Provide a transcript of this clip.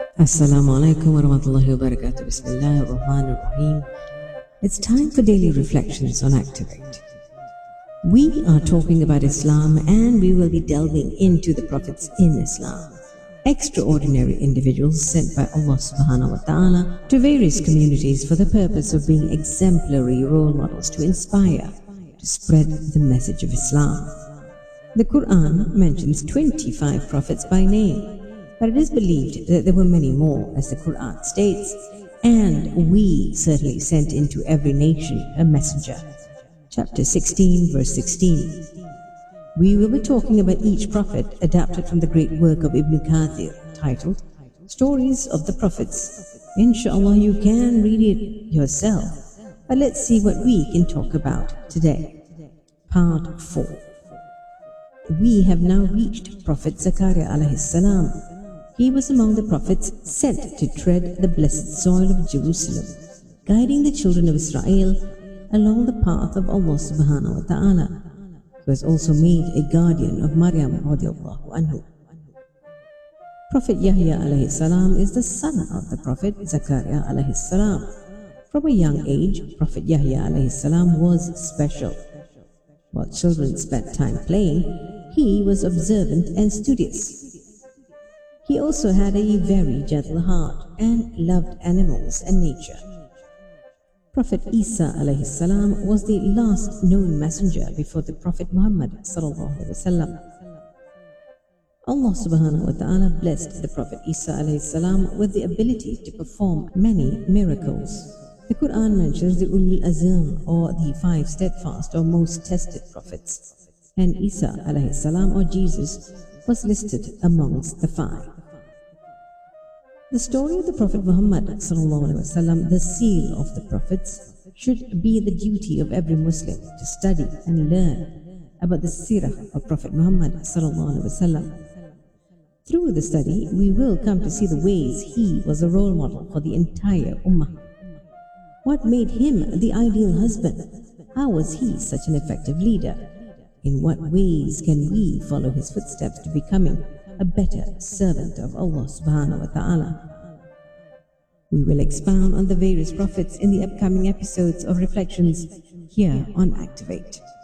Assalamu alaikum wa rahmatullahi wa barakatuh. Bismillah ar-Rahman ar-Rahim. It's time for daily reflections on Activate. We are talking about Islam and we will be delving into the prophets in Islam. Extraordinary individuals sent by Allah subhanahu wa ta'ala to various communities for the purpose of being exemplary role models to inspire, to spread the message of Islam. The Quran mentions 25 prophets by name, but it is believed that there were many more, as the Quran states, and we certainly sent into every nation a messenger. Chapter 16, verse 16. We will be talking about each prophet adapted from the great work of Ibn Kathir, titled Stories of the Prophets. Inshallah, you can read it yourself, but let's see what we can talk about today. Part 4. We have now reached Prophet Zakaria alayhi salam. He was among the prophets sent to tread the blessed soil of Jerusalem, guiding the children of Israel along the path of Allah subhanahu wa ta'ala. He was also made a guardian of Maryam radiallahu anhu. Prophet Yahya alayhi salam is the son of the Prophet Zakaria alayhi salam. From a young age, Prophet Yahya alayhi salam was special. While children spent time playing, he was observant and studious. He also had a very gentle heart and loved animals and nature. Prophet Isa alayhi salam was the last known messenger before the Prophet Muhammad sallallahu alaihi wasallam. Allah subhanahu wa ta'ala blessed the Prophet Isa alayhi salam with the ability to perform many miracles. The Quran mentions the Ulul Azm, or the 5 steadfast or most tested prophets, and Isa alayhi salam, or Jesus, was listed amongst the 5. The story of the Prophet Muhammad sallallahu alaihi wasallam, the seal of the prophets, should be the duty of every Muslim to study and learn about the seerah of Prophet Muhammad sallallahu alaihi wasallam. Through the study, we will come to see the ways he was a role model for the entire ummah. What made him the ideal husband? How was he such an effective leader? In what ways can we follow his footsteps to becoming a better servant of Allah subhanahu wa ta'ala? We will expound on the various prophets in the upcoming episodes of Reflections here on Activate.